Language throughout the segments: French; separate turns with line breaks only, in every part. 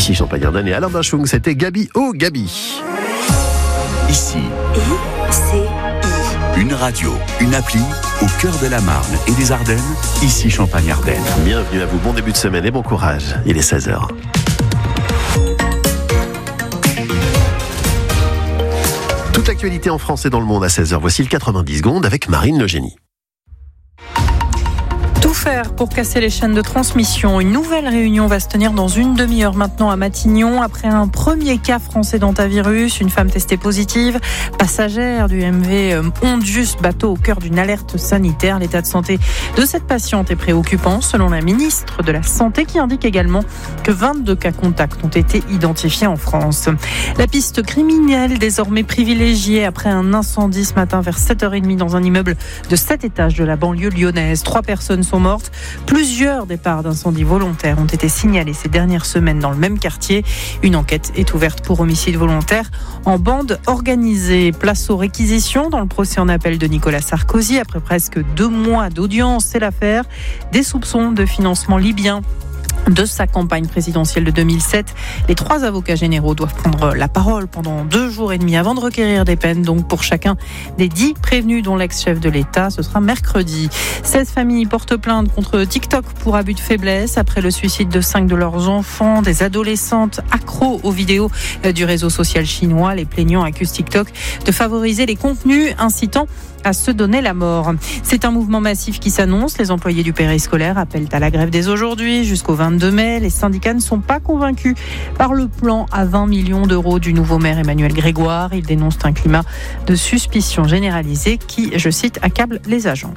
Ici Champagne-Ardenne et Alain Bachung, c'était Gabi oh Gabi.
Ici,
ICI.
une radio, une appli au cœur de la Marne et des Ardennes. Ici Champagne-Ardenne.
Bienvenue à vous, bon début de semaine et bon courage. Il est 16h. Toute l'actualité en France et dans le monde à 16h. Voici le 90 secondes avec Marine Le Génie.
Tout faire pour casser les chaînes de transmission. Une nouvelle réunion va se tenir dans une demi-heure maintenant à Matignon. Après un premier cas français d'hantavirus, une femme testée positive, passagère du MV Ondius, bateau au cœur d'une alerte sanitaire. L'état de santé de cette patiente est préoccupant, selon la ministre de la Santé, qui indique également que 22 cas contacts ont été identifiés en France. La piste criminelle désormais privilégiée après un incendie ce matin vers 7h30 dans un immeuble de 7 étages de la banlieue lyonnaise. 3 personnes sont mortes. Plusieurs départs d'incendies volontaires ont été signalés ces dernières semaines dans le même quartier. Une enquête est ouverte pour homicide volontaire en bande organisée. Place aux réquisitions dans le procès en appel de Nicolas Sarkozy. Après presque 2 mois d'audience, c'est l'affaire des soupçons de financement libyen de sa campagne présidentielle de 2007. Les 3 avocats généraux doivent prendre la parole pendant 2 jours et demi avant de requérir des peines. Donc pour chacun des 10 prévenus, dont l'ex-chef de l'État, ce sera mercredi. 16 familles portent plainte contre TikTok pour abus de faiblesse après le suicide de 5 de leurs enfants. Des adolescentes accros aux vidéos du réseau social chinois. Les plaignants accusent TikTok de favoriser les contenus incitant à se donner la mort. C'est un mouvement massif qui s'annonce. Les employés du périscolaire appellent à la grève dès aujourd'hui jusqu'au 22 mai. Les syndicats ne sont pas convaincus par le plan à 20 millions d'euros du nouveau maire Emmanuel Grégoire. Ils dénoncent un climat de suspicion généralisée qui, je cite, accable les agents.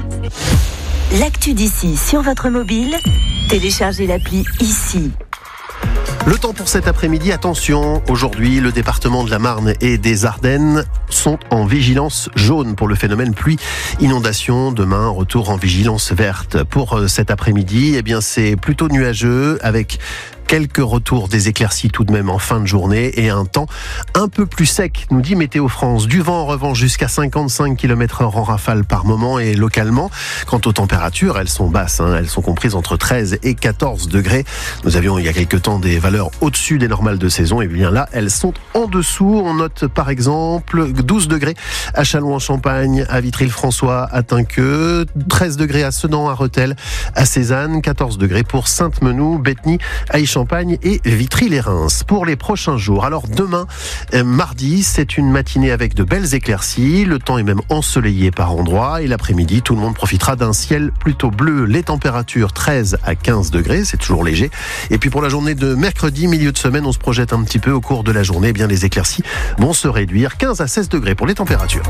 L'actu d'ici sur votre mobile, téléchargez l'appli ICI.
Le temps pour cet après-midi, attention, aujourd'hui, le département de la Marne et des Ardennes sont en vigilance jaune pour le phénomène pluie-inondation. Demain, retour en vigilance verte. Pour cet après-midi, eh bien, c'est plutôt nuageux avec quelques retours des éclaircies tout de même en fin de journée et un temps un peu plus sec, nous dit Météo France. Du vent en revanche jusqu'à 55 km/h en rafale par moment et localement. Quant aux températures, elles sont basses, elles sont comprises entre 13 et 14 degrés. Nous avions il y a quelques temps des valeurs au-dessus des normales de saison et bien là, elles sont en dessous. On note par exemple 12 degrés à Châlons-en-Champagne, à Vitry-le-François, à Tinqueux, 13 degrés à Sedan, à Rethel, à Cézanne, 14 degrés pour Sainte-Menou, Bétheny, Aix-Champagne et Vitry-les-Reims. Pour les prochains jours, alors demain, mardi, c'est une matinée avec de belles éclaircies. Le temps est même ensoleillé par endroits et l'après-midi, tout le monde profitera d'un ciel plutôt bleu. Les températures 13 à 15 degrés, c'est toujours léger. Et puis pour la journée de mercredi, milieu de semaine, on se projette un petit peu au cours de la journée. Eh bien, les éclaircies vont se réduire, 15 à 16 degrés pour les températures.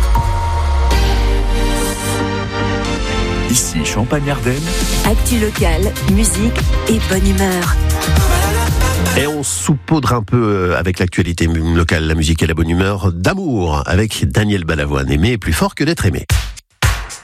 Ici Champagne-Ardenne.
Actu locale, musique et bonne humeur.
Et on saupoudre un peu avec l'actualité locale, la musique et la bonne humeur d'amour avec Daniel Balavoine. Aimer est plus fort que d'être aimé.